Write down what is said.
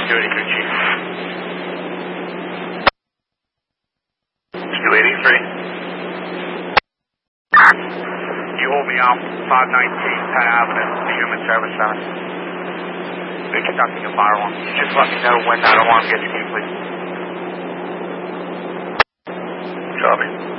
283, Chief. 283. You hold me on 519 Penn Avenue, the Human Service Center. They're conducting a fire alarm. Just let me know when that alarm gets complete. Copy.